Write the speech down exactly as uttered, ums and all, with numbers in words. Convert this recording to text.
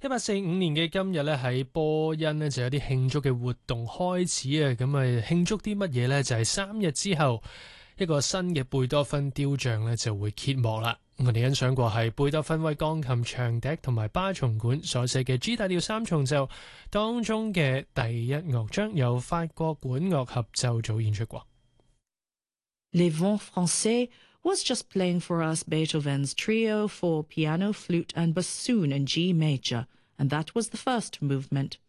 一八四五年嘅今日咧，喺波恩呢就有啲慶祝嘅活動開始啊！咁啊，慶祝啲乜嘢呢？就係三日之後，一個新嘅貝多芬雕像咧就會揭幕啦。我哋欣賞過係貝多芬為鋼琴、長笛同埋巴松管所寫嘅 G 大調三重奏當中嘅第一樂章，由法國管樂合奏組演出過。 Les Vents Français was just playing for us Beethoven's trio for piano, flute and bassoon in G major, and that was the first movement.